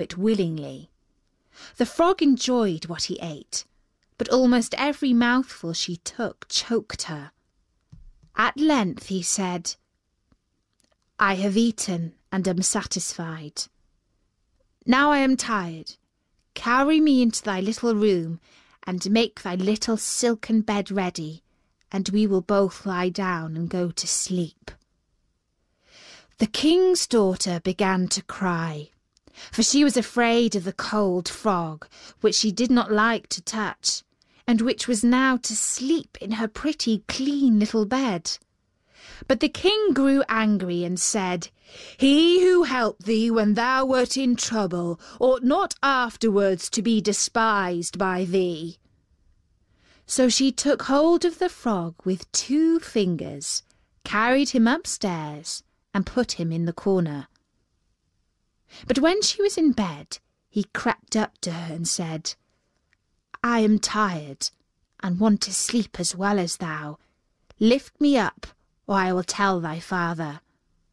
it willingly. The frog enjoyed what he ate, but almost every mouthful she took choked her. At length he said, "I have eaten and am satisfied. Now I am tired. Carry me into thy little room and make thy little silken bed ready, and we will both lie down and go to sleep." The king's daughter began to cry, for she was afraid of the cold frog, which she did not like to touch, and which was now to sleep in her pretty, clean little bed. But the king grew angry and said, "He who helped thee when thou wert in trouble ought not afterwards to be despised by thee." So she took hold of the frog with 2 fingers, carried him upstairs, and put him in the corner. But when she was in bed, he crept up to her and said, "I am tired, and want to sleep as well as thou. Lift me up, or I will tell thy father."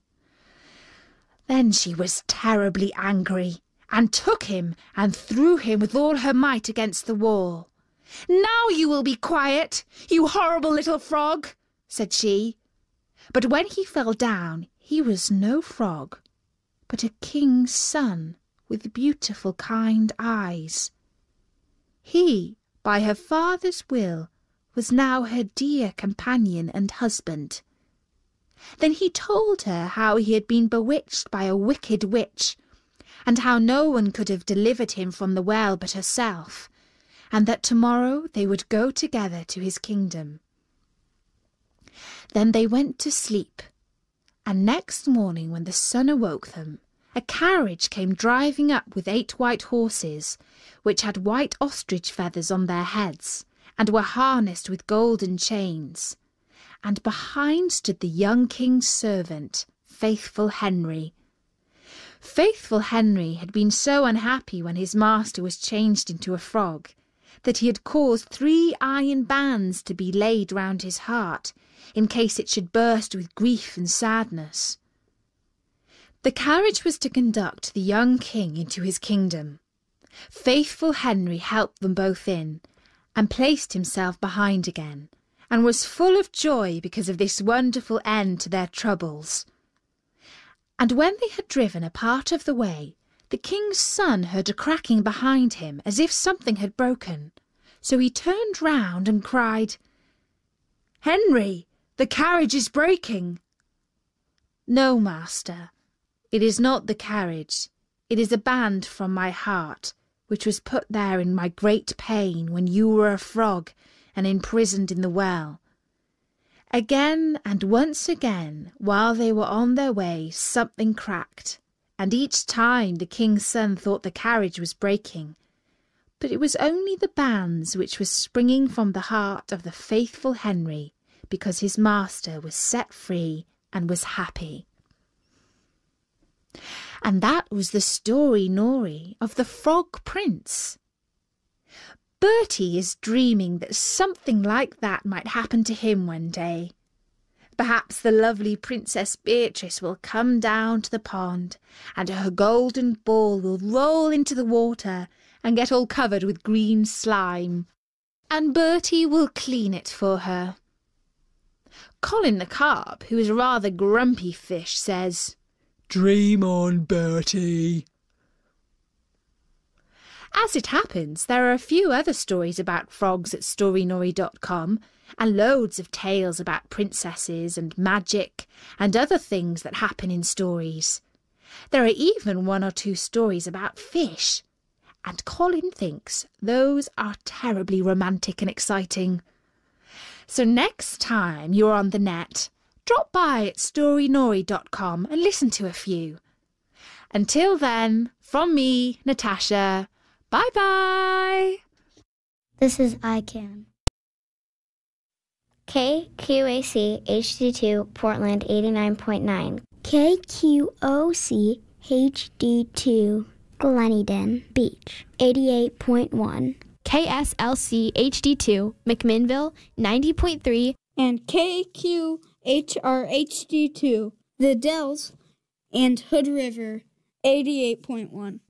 Then she was terribly angry, and took him and threw him with all her might against the wall. "Now you will be quiet, you horrible little frog," said she. But when he fell down, he was no frog, but a king's son with beautiful kind eyes. He, by her father's will, was now her dear companion and husband. Then he told her how he had been bewitched by a wicked witch, and how no one could have delivered him from the well but herself, and that tomorrow they would go together to his kingdom. Then they went to sleep, and next morning when the sun awoke them, a carriage came driving up with 8 white horses, which had white ostrich feathers on their heads, and were harnessed with golden chains. And behind stood the young king's servant, Faithful Henry. Faithful Henry had been so unhappy when his master was changed into a frog, that he had caused 3 iron bands to be laid round his heart, in case it should burst with grief and sadness. The carriage was to conduct the young king into his kingdom. Faithful Henry helped them both in, and placed himself behind again, and was full of joy because of this wonderful end to their troubles. And when they had driven a part of the way, the king's son heard a cracking behind him as if something had broken. So he turned round and cried, "Henry, the carriage is breaking." "No, master, it is not the carriage. It is a band from my heart, which was put there in my great pain when you were a frog and imprisoned in the well." Again and once again, while they were on their way, something cracked, and each time the king's son thought the carriage was breaking. But it was only the bands which were springing from the heart of the faithful Henry, because his master was set free and was happy. And that was the story, Nori, of the Frog Prince. Bertie is dreaming that something like that might happen to him one day. Perhaps the lovely Princess Beatrice will come down to the pond, and her golden ball will roll into the water and get all covered with green slime, and Bertie will clean it for her. Colin the carp, who is a rather grumpy fish, says, "Dream on, Bertie." As it happens, there are a few other stories about frogs at storynori.com, and loads of tales about princesses and magic and other things that happen in stories. There are even 1 or 2 stories about fish, and Colin thinks those are terribly romantic and exciting. So next time you're on the net, drop by at storynori.com and listen to a few. Until then, from me, Natasha, bye-bye! This is ICANN. KQAC HD2 Portland 89.9. KQOC HD2 Gleneden Beach 88.1. KSLC HD2 McMinnville 90.3. And KQHR HD2 The Dells and Hood River 88.1.